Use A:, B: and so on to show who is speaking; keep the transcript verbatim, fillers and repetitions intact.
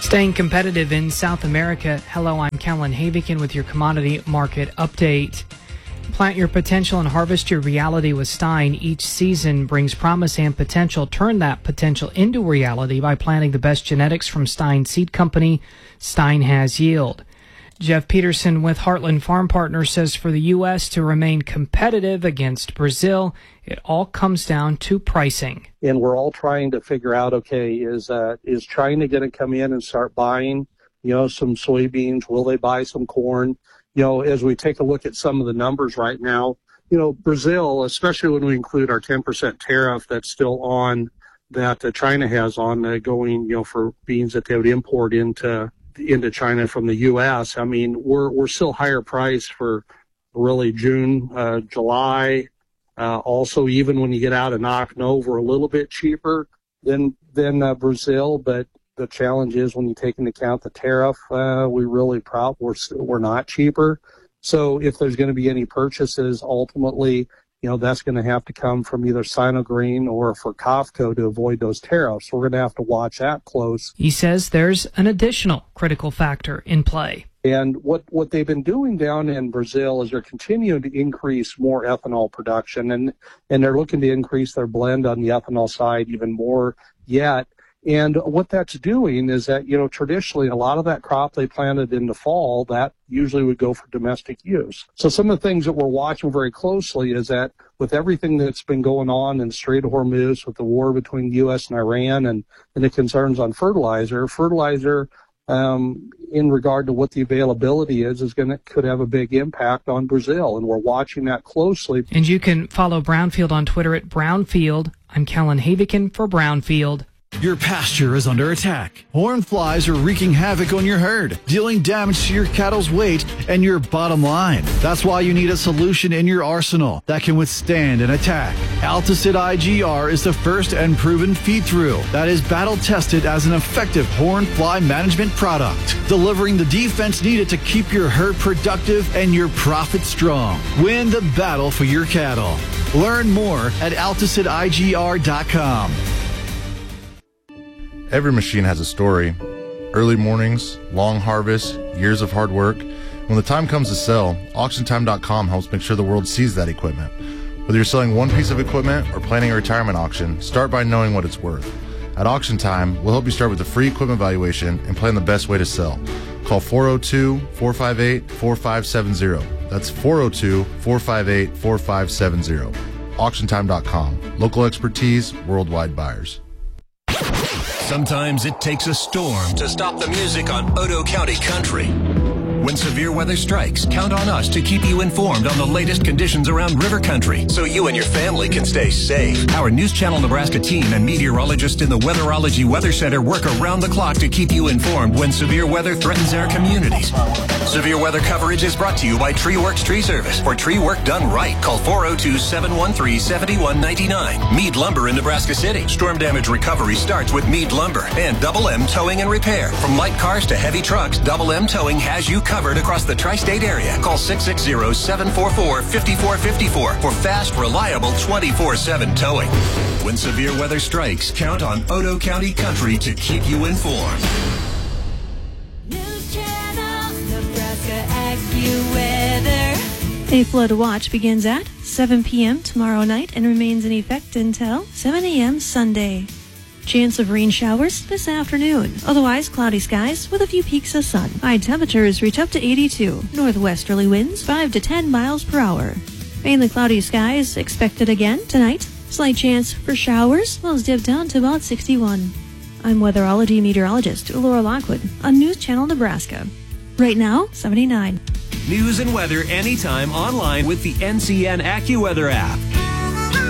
A: Staying competitive in South America. Hello, I'm Callan Havikin with your commodity market update. Plant your potential and harvest your reality with Stein. Each season brings promise and potential. Turn that potential into reality by planting the best genetics from Stein Seed Company. Stein has yield. Jeff Peterson with Heartland Farm Partners says for the U S to remain competitive against Brazil, it all comes down to pricing.
B: And we're all trying to figure out, okay, is uh, is China going to come in and start buying, you know, some soybeans? Will they buy some corn? You know, as we take a look at some of the numbers right now, you know, Brazil, especially when we include our ten percent tariff that's still on, that uh, China has on uh, going, you know, for beans that they would import into into China from the U S. I mean, we're we're still higher price for really June, uh, July. Uh, also, even when you get out of Knock-No, we're a little bit cheaper than than uh, Brazil. But the challenge is when you take into account the tariff, uh, we really prob we're we're not cheaper. So if there's going to be any purchases, ultimately, you know, that's going to have to come from either Sinogreen or for COFCO to avoid those tariffs. We're going to have to watch that close.
A: He says there's an additional critical factor in play.
B: And what, what they've been doing down in Brazil is they're continuing to increase more ethanol production, and, and they're looking to increase their blend on the ethanol side even more yet. And what that's doing is that, you know, traditionally a lot of that crop they planted in the fall, that usually would go for domestic use. So some of the things that we're watching very closely is that with everything that's been going on in the Strait of Hormuz, with the war between the U S and Iran and, and the concerns on fertilizer, fertilizer um, in regard to what the availability is, is going to could have a big impact on Brazil. And we're watching that closely.
A: And you can follow Brownfield on Twitter at Brownfield. I'm Callan Havikin for Brownfield.
C: Your pasture is under attack. Horn flies are wreaking havoc on your herd, dealing damage to your cattle's weight and your bottom line. That's why you need a solution in your arsenal that can withstand an attack. Alticid I G R is the first and proven feed-through that is battle-tested as an effective horn fly management product, delivering the defense needed to keep your herd productive and your profit strong. Win the battle for your cattle. Learn more at alticid I G R dot com.
D: Every machine has a story. Early mornings, long harvests, years of hard work. When the time comes to sell, auction time dot com helps make sure the world sees that equipment. Whether you're selling one piece of equipment or planning a retirement auction, start by knowing what it's worth. At Auction Time, we'll help you start with a free equipment valuation and plan the best way to sell. Call four oh two, four five eight, four five seven zero. That's four oh two, four five eight, four five seven zero. auction time dot com. Local expertise, worldwide buyers.
E: Sometimes it takes a storm to stop the music on Otoe County Country. When severe weather strikes, count on us to keep you informed on the latest conditions around river country so you and your family can stay safe. Our News Channel Nebraska team and meteorologists in the Weatherology Weather Center work around the clock to keep you informed when severe weather threatens our communities. Severe weather coverage is brought to you by Tree Works Tree Service. For tree work done right, call four oh two, seven one three, seven one nine nine. Mead Lumber in Nebraska City. Storm damage recovery starts with Mead Lumber and Double M Towing and Repair. From light cars to heavy trucks, Double M Towing has you covered across the tri-state area. Call six six zero, seven four four, five four five four for fast, reliable twenty-four seven towing. When severe weather strikes, count on Otoe County Country to keep you informed.
F: News Channel Nebraska AccuWeather.
G: A flood watch begins at seven p.m. tomorrow night and remains in effect until seven a.m. Sunday. Chance of rain showers this afternoon. Otherwise, cloudy skies with a few peaks of sun. High temperatures reach up to eighty-two. Northwesterly winds five to ten miles per hour. Mainly cloudy skies expected again tonight. Slight chance for showers. Lows dip down to about sixty-one. I'm weatherology meteorologist Laura Lockwood on News Channel Nebraska. Right now, seventy-nine.
H: News and weather anytime online with the N C N AccuWeather app.